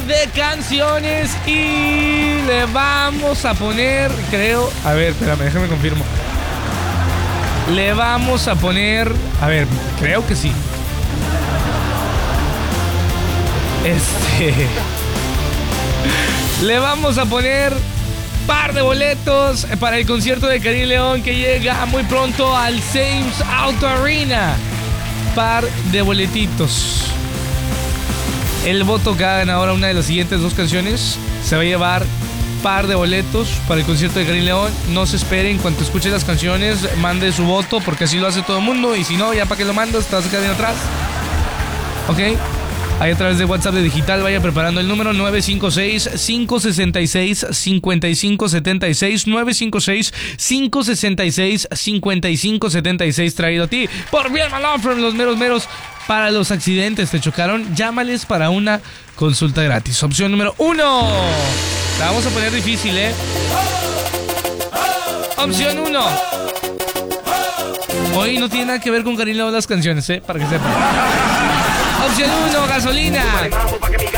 de canciones y le vamos a poner, creo, a ver, espérame, déjame confirmo. Le vamos a poner, a ver, creo que sí. Le vamos a poner par de boletos para el concierto de Karim León que llega muy pronto al Sam's Auto Arena. Par de boletitos. El voto que hagan ahora una de las siguientes dos canciones se va a llevar par de boletos para el concierto de Karim León. No se esperen, en cuanto escuche las canciones, mande su voto, porque así lo hace todo el mundo. Y si no, ya para que lo mandas, te vas a quedar bien atrás. ¿Ok? Ahí a través de WhatsApp de Digital vaya preparando el número 956-566-5576. 956-566-5576 traído a ti por Bien Malone, los meros para los accidentes. ¿Te chocaron? Llámales para una consulta gratis. Opción número 1. La vamos a poner difícil, ¿eh? Opción 1. Hoy no tiene nada que ver con Karim León las canciones, ¿eh? Para que sepan. Opción 1, gasolina.